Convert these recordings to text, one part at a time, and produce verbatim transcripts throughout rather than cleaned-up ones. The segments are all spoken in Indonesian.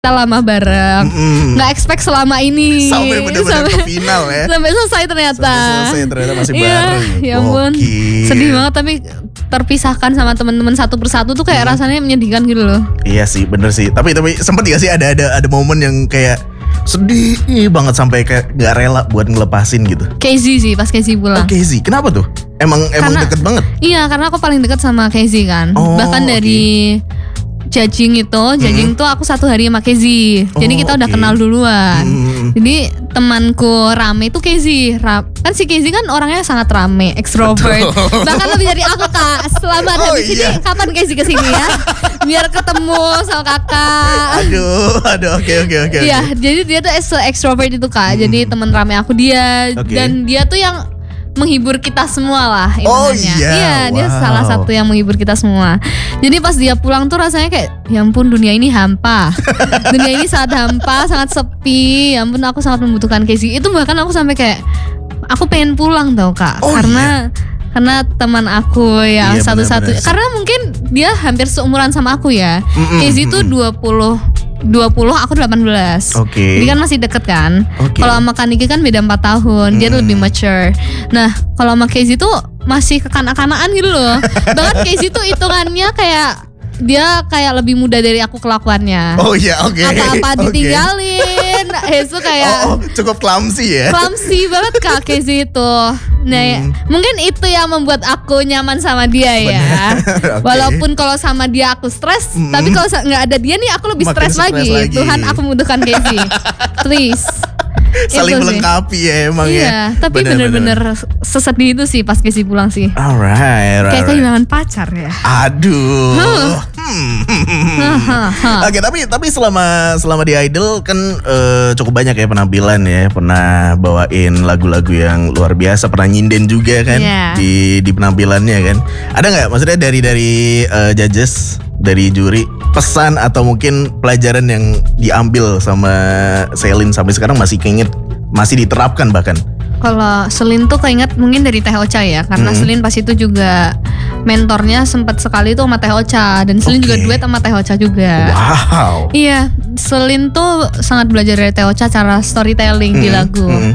kita lama bareng, mm-hmm. nggak expect selama ini sampai benar-benar ke final ya, sampai selesai ternyata, sampai selesai ternyata masih iya, bareng. Ya ampun, sedih banget tapi terpisahkan sama teman-teman satu persatu tuh kayak hmm. rasanya menyedihkan gitu loh. Iya sih, bener sih. Tapi tapi sempet gak sih ada ada ada momen yang kayak sedih banget sampai kayak gak rela buat ngelepasin gitu? Casey sih, pas Casey pulang. Oh Casey, kenapa tuh? Emang emang karena, deket banget? Iya, karena aku paling deket sama Casey kan. Oh, bahkan dari okay. Judging itu, judging mm-hmm. tuh aku satu hari sama Casey. Jadi oh, kita udah okay. kenal duluan. Mm-hmm. Jadi temanku rame itu Casey. Ra- kan si Casey kan orangnya sangat rame, extrovert. Bahkan lebih dari aku kak. Selamat oh, habis iya. ini kapan Casey kesini ya? Biar ketemu sama kakak. Aduh, aduh, oke oke oke. Iya, jadi dia tuh extrovert itu kak. Hmm. Jadi teman rame aku dia okay. dan dia tuh yang menghibur kita semua lah oh iya iya wow. Dia salah satu yang menghibur kita semua. Jadi pas dia pulang tuh rasanya kayak ya ampun dunia ini hampa. Dunia ini sangat hampa, sangat sepi. Ya ampun aku sangat membutuhkan Casey. Itu bahkan aku sampai kayak aku pengen pulang tau kak. oh, Karena iya. Karena teman aku yang iya, satu-satu bener-bener. Karena mungkin dia hampir seumuran sama aku ya. Mm-mm, Casey tuh dua puluh dua puluh, aku delapan belas. Oke. Okay. Jadi kan masih deket kan. Okay. Kalau sama Kaniki kan beda empat tahun. Dia tuh lebih mature. Nah, kalau sama Casey tuh masih kekanak-kanakan gitu loh. Bahkan Casey tuh hitungannya kayak dia kayak lebih muda dari aku kelakuannya. Oh iya, oke. Okay. Apa-apa ditinggalin. Okay. Itu kayak oh, oh, cukup clumsy ya. Clumsy banget Kak Casey itu. Nah, hmm. mungkin itu yang membuat aku nyaman sama dia ya. Okay. Walaupun kalau sama dia aku stres, hmm. tapi kalau nggak ada dia nih aku lebih stres lagi. lagi. Tuhan, aku membutuhkan Casey. Please. Saling melengkapi ya emang iya, ya. Iya, tapi bener-bener sesedih itu sih pas Casey pulang sih. Alright, right, kayak kehilangan pacar ya. Aduh. Huh. Hmm. Oke, okay, tapi tapi selama selama di Idol kan uh, cukup banyak ya penampilan ya. Pernah bawain lagu-lagu yang luar biasa, pernah nyinden juga kan yeah. di di penampilannya kan. Ada nggak maksudnya dari dari uh, judges, dari juri, pesan atau mungkin pelajaran yang diambil sama Selin sampai sekarang masih keinget, masih diterapkan bahkan? Kalau Selin tuh keinget mungkin dari Teh Ocha ya, karena hmm. Selin pas itu juga mentornya sempat sekali tuh sama Teh Ocha, dan Selin okay. juga duet sama Teh Ocha juga. Wow. Iya, Selin tuh sangat belajar dari Teh Ocha cara storytelling hmm. di lagu. Hmm.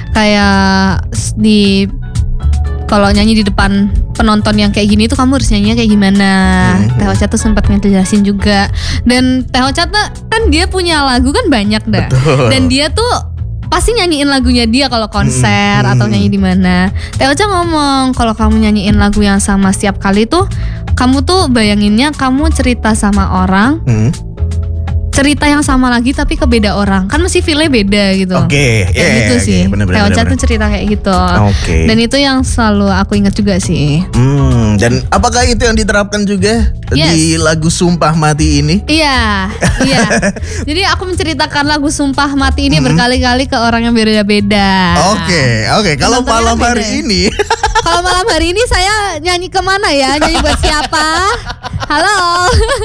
Kayak di kalau nyanyi di depan penonton yang kayak gini tuh kamu harus nyanyinya kayak gimana. Mm-hmm. Teh Ocha tuh sempat ngejelasin juga. Dan Teh Ocha tuh kan dia punya lagu kan banyak dah. Betul. Dan dia tuh pasti nyanyiin lagunya dia kalau konser mm-hmm. atau nyanyi di mana. Teh Ocha ngomong kalau kamu nyanyiin lagu yang sama setiap kali tuh kamu tuh bayanginnya kamu cerita sama orang. Mm-hmm. Cerita yang sama lagi tapi ke beda orang. Kan mesti feel-nya beda gitu. Oke, okay. Kayak yeah, gitu yeah, sih Teh Ocha tuh cerita kayak gitu. Okay. Dan itu yang selalu aku ingat juga sih. Hmm, dan apakah itu yang diterapkan juga yes. di lagu Sumpah Mati ini? Iya, iya. Jadi aku menceritakan lagu Sumpah Mati ini hmm. berkali-kali ke orang yang beda-beda. Oke, okay, oke. Okay. Kalau malam hari beda. ini Kalau malam hari ini saya nyanyi kemana ya? Nyanyi buat siapa? Halo.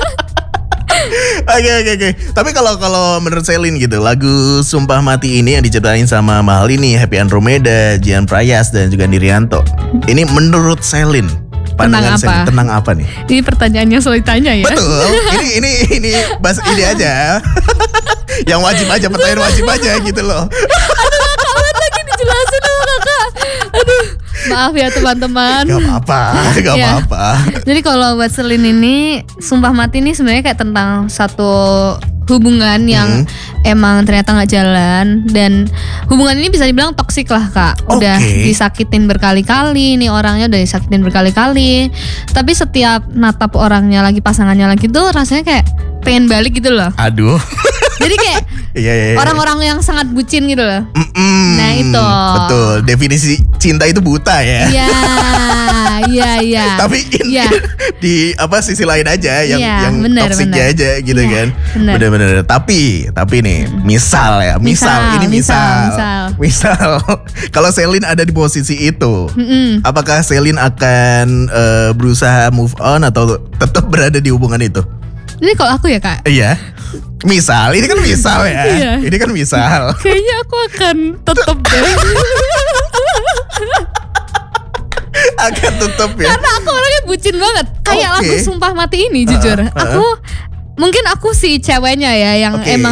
Oke oke oke. Tapi kalau kalau menurut Selin gitu, lagu Sumpah Mati ini yang diciptain sama Mahalini, Happy Andromeda, Jian Prayas dan juga Nirianto. Ini menurut Selin, pandangan Selin tenang apa nih? Ini pertanyaannya selalu ditanya ya. Betul. Ini ini ini bahas ini aja. Yang wajib aja, pertanyaan wajib aja gitu loh. Aduh, kawan lagi dijelasin sama kakak. Aduh. Maaf ya teman-teman. Gak apa-apa, gak ya. apa-apa. Jadi kalau buat Selin ini, Sumpah Mati ini sebenarnya kayak tentang satu hubungan yang hmm. emang ternyata nggak jalan, dan hubungan ini bisa dibilang toksik lah kak. Udah okay. disakitin berkali-kali, nih orangnya udah disakitin berkali-kali. Tapi setiap natap orangnya lagi, pasangannya lagi tuh rasanya kayak pengen balik gitu loh. Aduh. Jadi kayak iya, iya, iya. orang-orang yang sangat bucin gitu loh. Mm-mm, nah itu. Betul, definisi cinta itu buta ya. Iya, iya, iya. Tapi in, ya. di apa sisi lain aja yang ya, yang bener, toksiknya aja gitu ya, kan. Bener-bener. Tapi tapi nih, misal ya, misal, misal ini misal. Misal, misal. Kalau Selin ada di posisi itu, mm-mm. apakah Selin akan uh, berusaha move on atau tetap berada di hubungan itu? Jadi kalau aku ya kak. Iya. Misal, ini kan misal ya. Iya. Ini kan misal. Kayaknya aku akan tetap deh. Akan tetap ya. Karena aku orangnya bucin banget. Kayak okay. lagu Sumpah Mati ini jujur. Uh, uh, uh. Aku mungkin aku si ceweknya ya yang okay. emang